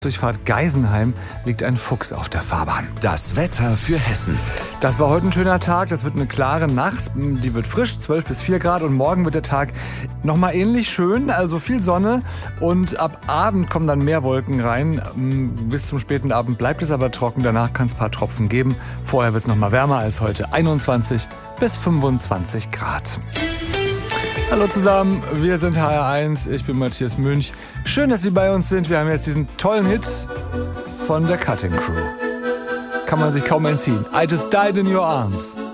Durchfahrt Geisenheim liegt ein Fuchs auf der Fahrbahn. Das Wetter für Hessen. Das war heute ein schöner Tag, das wird eine klare Nacht, die wird frisch, 12 bis 4 Grad und morgen wird der Tag nochmal ähnlich schön, also viel Sonne und ab Abend kommen dann mehr Wolken rein. Bis zum späten Abend bleibt es aber trocken, danach kann es ein paar Tropfen geben. Vorher wird es nochmal wärmer als heute, 21 bis 25 Grad. Hallo zusammen, wir sind HR1, ich bin Matthias Münch. Schön, dass Sie bei uns sind. Wir haben jetzt diesen tollen Hit von der Cutting Crew. Kann man sich kaum entziehen. I Just Died in Your Arms.